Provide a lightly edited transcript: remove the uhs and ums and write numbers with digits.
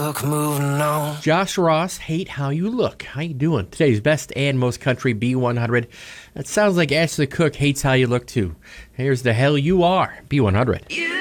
Cook, moving on. Josh Ross, Hate How You Look. How you doing? Today's best and most country B100. That sounds like Ashley Cook hates how you look too. Here's The Hell You Are, B100. You